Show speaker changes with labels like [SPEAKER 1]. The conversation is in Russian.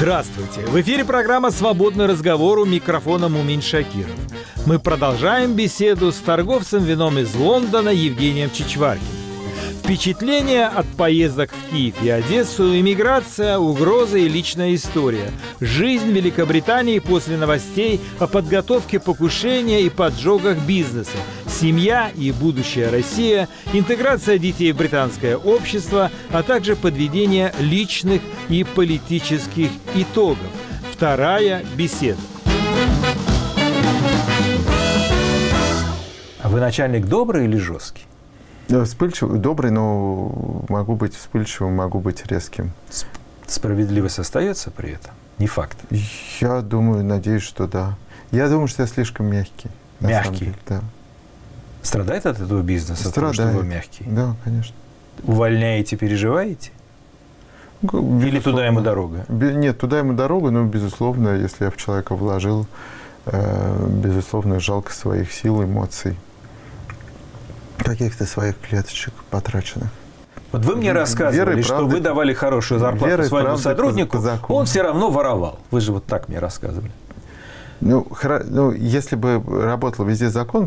[SPEAKER 1] Здравствуйте! В эфире программа «Свободный разговор», у микрофона Мумин Шакиров. Мы продолжаем беседу с торговцем вином из Лондона Евгением Чичваркиным. Впечатления от поездок в Киев и Одессу, иммиграция, угрозы и личная история. Жизнь Великобритании после новостей о подготовке покушения и поджогах бизнеса. Семья и будущая Россия, интеграция детей в британское общество, а также подведение личных и политических итогов. Вторая беседа. А вы начальник добрый или жесткий?
[SPEAKER 2] Вспыльчивый, добрый, но могу быть вспыльчивым, могу быть резким.
[SPEAKER 1] Справедливость остается при этом? Не факт.
[SPEAKER 2] Я думаю, надеюсь, что да. Я думаю, что я слишком мягкий.
[SPEAKER 1] Мягкий?
[SPEAKER 2] Да.
[SPEAKER 1] Страдает от этого бизнеса?
[SPEAKER 2] Страдает.
[SPEAKER 1] От того, что вы мягкий?
[SPEAKER 2] Да, конечно.
[SPEAKER 1] Увольняете, переживаете?
[SPEAKER 2] Безусловно.
[SPEAKER 1] Или туда ему дорога?
[SPEAKER 2] Нет, туда ему дорога, но, безусловно, если я в человека вложил, безусловно, жалко своих сил, эмоций, каких-то своих клеточек потраченных.
[SPEAKER 1] Вот вы мне рассказывали, что вы давали хорошую зарплату своему сотруднику, он все равно воровал. Вы же вот так мне рассказывали.
[SPEAKER 2] Ну, если бы работал везде закон,